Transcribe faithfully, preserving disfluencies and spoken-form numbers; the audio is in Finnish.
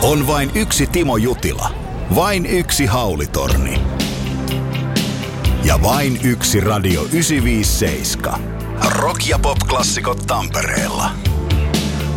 On vain yksi Timo Jutila. Vain yksi Haulitorni. Ja vain yksi Radio yhdeksänsataaviisikymmentäseitsemän. Rock- ja pop-klassikot Tampereella.